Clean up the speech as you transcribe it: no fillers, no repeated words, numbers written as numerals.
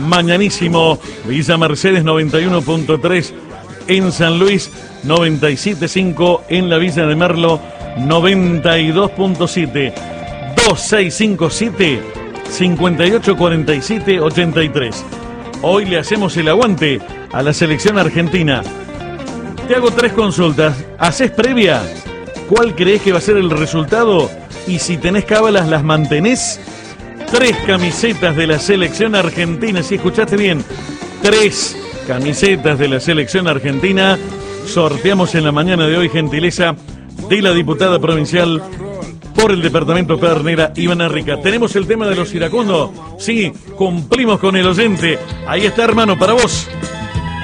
mañanísimo. Villa Mercedes 91.3 en San Luis, 97.5 en la Villa de Merlo, 92.7, 2657 5847 83. Hoy le hacemos el aguante a la selección argentina. Te hago 3 consultas. ¿Haces previa? ¿Cuál crees que va a ser el resultado? Y si tenés cábalas, ¿las mantenés? 3 camisetas de la selección argentina. Si escuchaste bien, 3 camisetas de la selección argentina. Sorteamos en la mañana de hoy, gentileza de la diputada provincial por el departamento Pedernera, Ivana Rica. Tenemos el tema de los iracundos. Sí, cumplimos con el oyente. Ahí está, hermano, para vos.